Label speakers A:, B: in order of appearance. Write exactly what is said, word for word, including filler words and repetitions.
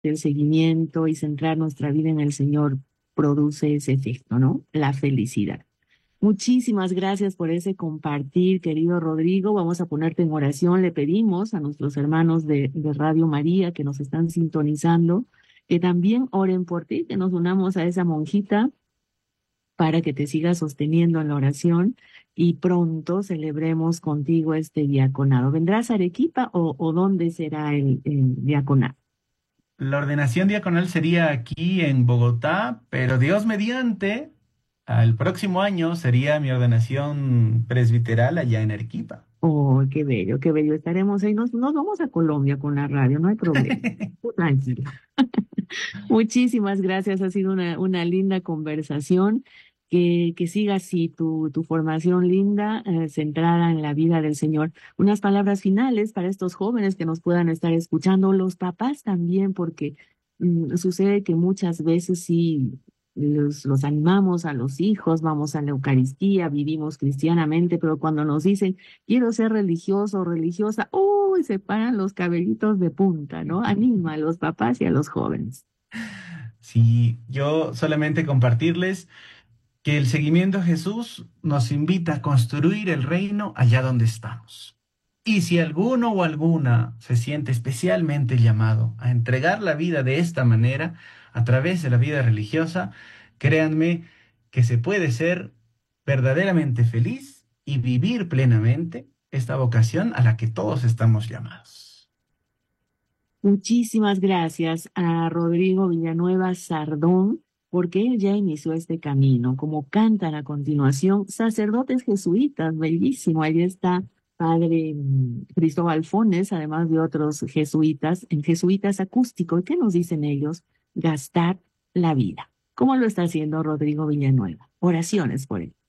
A: del seguimiento y centrar nuestra vida en el Señor produce ese efecto, ¿no? La felicidad. Muchísimas gracias por ese compartir, querido Rodrigo. Vamos a ponerte en oración. Le pedimos a nuestros hermanos de, de Radio María que nos están sintonizando, que también oren por ti, que nos unamos a esa monjita para que te siga sosteniendo en la oración y pronto celebremos contigo este diaconado. ¿Vendrás a Arequipa o, o dónde será el, el diaconado?
B: La ordenación diaconal sería aquí en Bogotá, pero Dios mediante, al próximo año sería mi ordenación presbiteral allá en Arequipa.
A: Oh, qué bello, qué bello. Estaremos ahí. Nos, nos vamos a Colombia con la radio, no hay problema. Tú tranquilo. Muchísimas gracias. Ha sido una, una linda conversación. Que, que siga así tu, tu formación linda, eh, centrada en la vida del Señor. Unas palabras finales para estos jóvenes que nos puedan estar escuchando, los papás también, porque mm, sucede que muchas veces sí los, los animamos a los hijos, vamos a la Eucaristía, vivimos cristianamente, pero cuando nos dicen quiero ser religioso o religiosa, uy, se paran los cabellitos de punta, ¿no? Anima a los papás y a los jóvenes.
B: Sí, yo solamente compartirles que el seguimiento a Jesús nos invita a construir el reino allá donde estamos. Y si alguno o alguna se siente especialmente llamado a entregar la vida de esta manera, a través de la vida religiosa, créanme que se puede ser verdaderamente feliz y vivir plenamente esta vocación a la que todos estamos llamados.
A: Muchísimas gracias a Rodrigo Villanueva Sardón, porque él ya inició este camino, como cantan a continuación, sacerdotes jesuitas, bellísimo, ahí está Padre mm, Cristóbal Fones, además de otros jesuitas, en jesuitas acústicos. ¿Qué nos dicen ellos? Gastar la vida. ¿Cómo lo está haciendo Rodrigo Villanueva? Oraciones por él.